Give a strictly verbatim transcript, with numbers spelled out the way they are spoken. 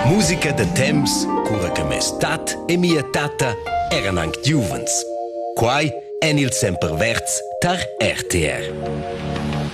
Musica de temps, cura che mes tat e mia tata eran anche giuvens. Quai en il semperverz tar R T R.